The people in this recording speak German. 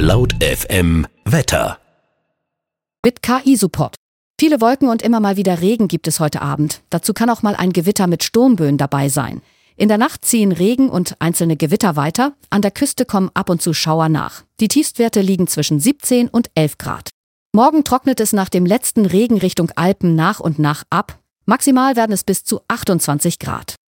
Laut FM Wetter. Mit KI-Support. Viele Wolken und immer mal wieder Regen gibt es heute Abend. Dazu kann auch mal ein Gewitter mit Sturmböen dabei sein. In der Nacht ziehen Regen und einzelne Gewitter weiter. An der Küste kommen ab und zu Schauer nach. Die Tiefstwerte liegen zwischen 17 und 11 Grad. Morgen trocknet es nach dem letzten Regen Richtung Alpen nach und nach ab. Maximal werden es bis zu 28 Grad.